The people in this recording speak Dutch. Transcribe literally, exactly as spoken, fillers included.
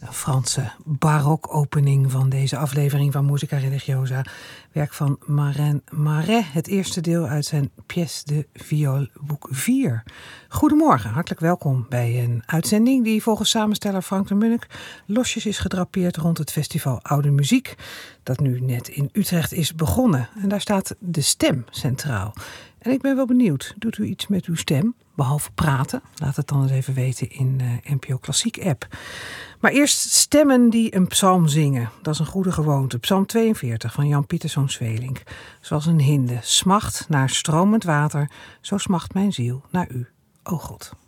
Een Franse barokopening van deze aflevering van Musica Religiosa. Werk van Marin Marais, het eerste deel uit zijn Pièce de Viol, boek vier. Goedemorgen, hartelijk welkom bij een uitzending die volgens samensteller Frank de Munnik losjes is gedrapeerd rond het festival Oude Muziek, dat nu net in Utrecht is begonnen. En daar staat de stem centraal. En ik ben wel benieuwd, doet u iets met uw stem? Behalve praten? Laat het dan eens even weten in uh, N P O Klassiek app. Maar eerst stemmen die een psalm zingen. Dat is een goede gewoonte. Psalm tweeënveertig van Jan Pieterszoon Zweelinck. Zoals een hinde smacht naar stromend water, zo smacht mijn ziel naar u, o God.